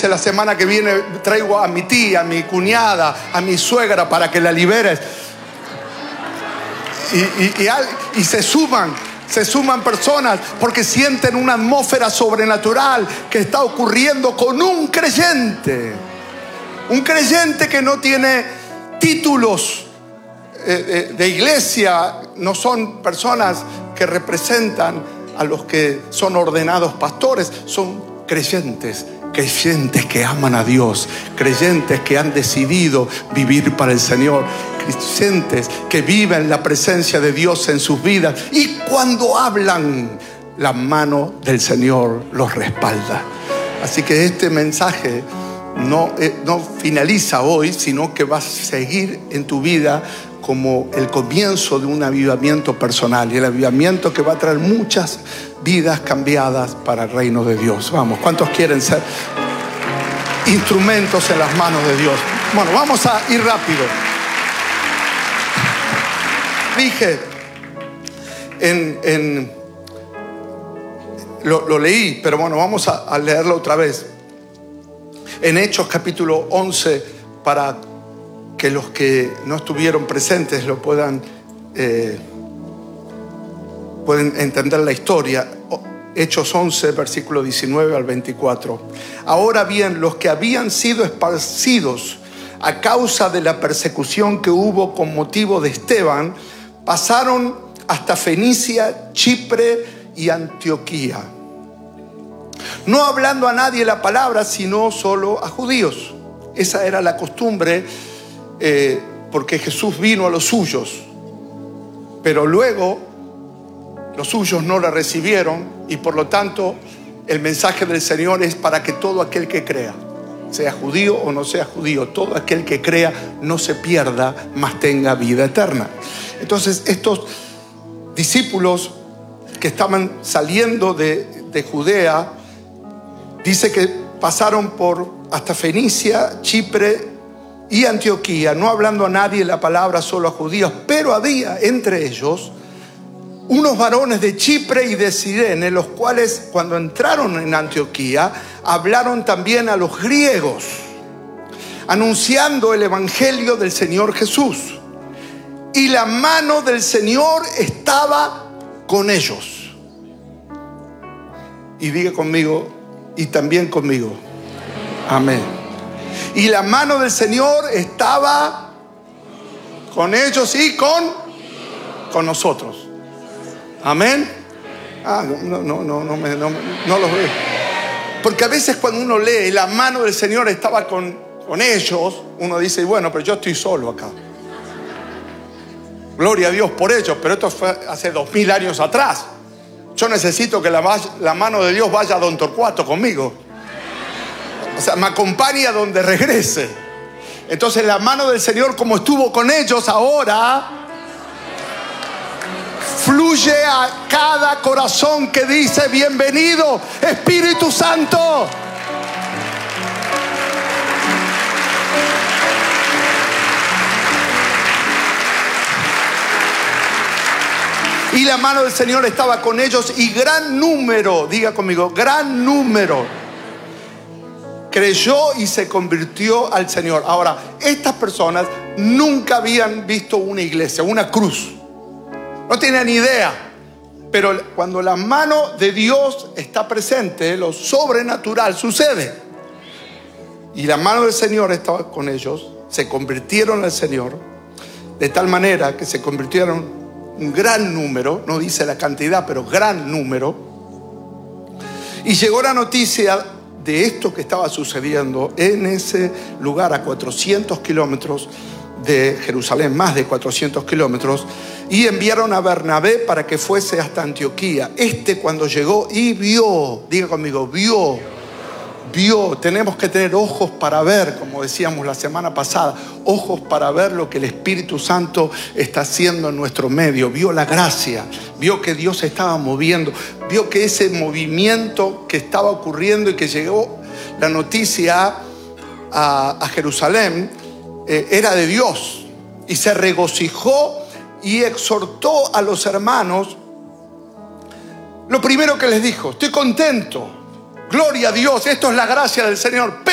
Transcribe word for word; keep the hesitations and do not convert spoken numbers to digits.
dice, la semana que viene traigo a mi tía, a mi cuñada, a mi suegra para que la liberes. Y, y, y, y se suman, se suman personas porque sienten una atmósfera sobrenatural que está ocurriendo con un creyente. Un creyente que no tiene títulos eh, de, de iglesia, no son personas que representan a los que son ordenados pastores, son creyentes. Creyentes que aman a Dios, creyentes que han decidido vivir para el Señor, creyentes que viven la presencia de Dios en sus vidas, y cuando hablan, la mano del Señor los respalda. Así que este mensaje no, eh, no finaliza hoy, sino que va a seguir en tu vida como el comienzo de un avivamiento personal, y el avivamiento que va a traer muchas vidas cambiadas para el reino de Dios. Vamos, ¿cuántos quieren ser instrumentos en las manos de Dios? Bueno, vamos a ir rápido. Dije, en, en lo, lo leí, pero bueno, vamos a, a leerlo otra vez. En Hechos capítulo once, para que los que no estuvieron presentes lo puedan, eh, pueden entender la historia. Hechos once, versículo diecinueve al veinticuatro. Ahora bien, los que habían sido esparcidos a causa de la persecución que hubo con motivo de Esteban, pasaron hasta Fenicia, Chipre y Antioquía, no hablando a nadie la palabra, sino solo a judíos. Esa era la costumbre, eh, porque Jesús vino a los suyos, pero luego los suyos no la recibieron, y por lo tanto el mensaje del Señor es para que todo aquel que crea, sea judío o no sea judío, todo aquel que crea no se pierda, mas tenga vida eterna. Entonces estos discípulos que estaban saliendo de, de Judea, dice que pasaron por hasta Fenicia, Chipre y Antioquía, no hablando a nadie la palabra, solo a judíos. Pero había entre ellos unos varones de Chipre y de Cirene, los cuales cuando entraron en Antioquía hablaron también a los griegos, anunciando el evangelio del Señor Jesús. Y la mano del Señor estaba con ellos. Y diga conmigo, y también conmigo. Amén. Y la mano del Señor estaba con ellos y con, con nosotros. Amén. Ah, no, no, no, no, me, no, no los veo. Porque a veces cuando uno lee la mano del Señor estaba con, con ellos, uno dice, bueno, pero yo estoy solo acá. Gloria a Dios por ellos, pero esto fue hace dos mil años atrás. Yo necesito que la, la mano de Dios vaya a Don Torcuato conmigo. O sea, me acompañe a donde regrese. Entonces la mano del Señor, como estuvo con ellos, ahora fluye a cada corazón que dice, bienvenido Espíritu Santo. Y la mano del Señor estaba con ellos, y gran número, diga conmigo, gran número, creyó y se convirtió al Señor. Ahora, estas personas nunca habían visto una iglesia, una cruz. No tenían ni idea. Pero cuando la mano de Dios está presente, lo sobrenatural sucede. Y la mano del Señor estaba con ellos, se convirtieron al Señor, de tal manera que se convirtieron un gran número, no dice la cantidad, pero gran número. Y llegó la noticia de esto que estaba sucediendo en ese lugar a cuatrocientos kilómetros de Jerusalén, más de cuatrocientos kilómetros, y enviaron a Bernabé para que fuese hasta Antioquía. Este cuando llegó y vio, diga conmigo, vio, vio, tenemos que tener ojos para ver, como decíamos la semana pasada, ojos para ver lo que el Espíritu Santo está haciendo en nuestro medio. Vio la gracia, vio que Dios estaba moviendo, vio que ese movimiento que estaba ocurriendo y que llegó la noticia a, a Jerusalén eh, era de Dios, y se regocijó y exhortó a los hermanos. Lo primero que les dijo, estoy contento, gloria a Dios, esto es la gracia del Señor.